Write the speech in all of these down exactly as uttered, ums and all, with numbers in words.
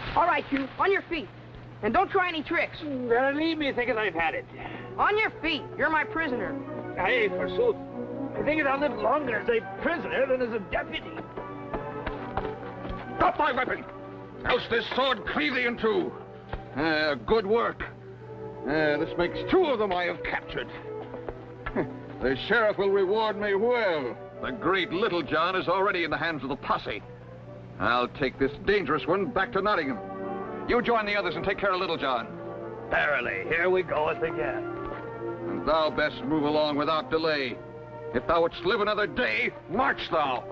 All right, you, on your feet. And don't try any tricks. Better leave me thinking I've had it. On your feet. You're my prisoner. Hey, forsooth. I think I'll live longer as a prisoner than as a deputy. Drop thy weapon, else this sword cleave thee in two. Uh, good work. Uh, this makes two of them I have captured. The sheriff will reward me well. The great Little John is already in the hands of the posse. I'll take this dangerous one back to Nottingham. You join the others and take care of Little John. Verily, here we goeth again. And thou best move along without delay. If thou wouldst live another day, march thou.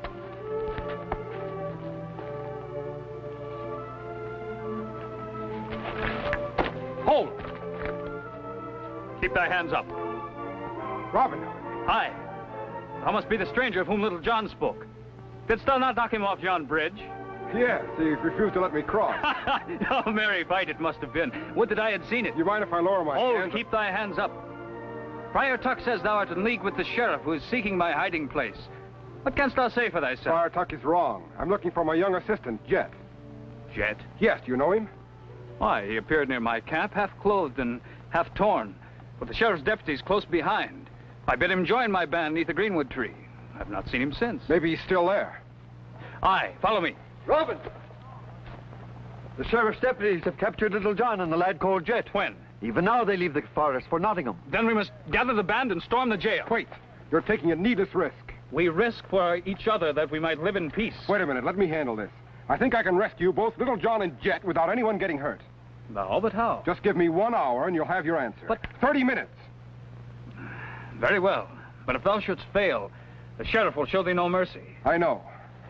Hold! Keep thy hands up. Robin. Hi. Thou must be the stranger of whom Little John spoke. Didst thou not knock him off yon bridge? Yes, he refused to let me cross. Oh, merry fight it must have been. Would that I had seen it. You mind if I lower my Hold, hands? keep thy hands up. Friar Tuck says thou art in league with the sheriff who is seeking my hiding place. What canst thou say for thyself? Friar Tuck is wrong. I'm looking for my young assistant, Jet. Jet? Yes, do you know him? Why, he appeared near my camp, half clothed and half torn, with the sheriff's deputies close behind. I bid him join my band neath the greenwood tree. I've not seen him since. Maybe he's still there. Aye, follow me. Robin! The sheriff's deputies have captured Little John and the lad called Jet. When? Even now they leave the forest for Nottingham. Then we must gather the band and storm the jail. Wait. You're taking a needless risk. We risk for each other that we might live in peace. Wait a minute. Let me handle this. I think I can rescue both Little John and Jet without anyone getting hurt. No, but how? Just give me one hour and you'll have your answer. But... Thirty minutes. Very well. But if thou shouldst fail, the sheriff will show thee no mercy. I know.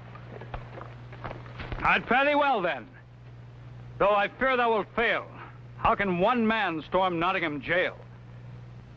I'd fare thee well, then. Though I fear thou wilt fail. How can one man storm Nottingham jail?